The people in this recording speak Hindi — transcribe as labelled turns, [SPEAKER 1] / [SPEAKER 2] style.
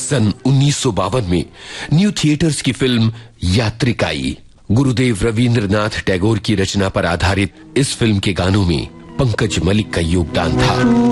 [SPEAKER 1] सन 1952 में न्यू थिएटर्स की फिल्म यात्रिक आई। गुरुदेव रवींद्रनाथ टैगोर की रचना पर आधारित इस फिल्म के गानों में पंकज मलिक का योगदान था।